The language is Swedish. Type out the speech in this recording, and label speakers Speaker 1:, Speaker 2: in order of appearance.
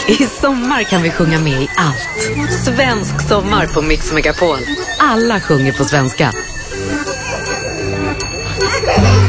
Speaker 1: I sommar kan vi sjunga med i allt. Svensk sommar på Mix Megapol. Alla sjunger på svenska.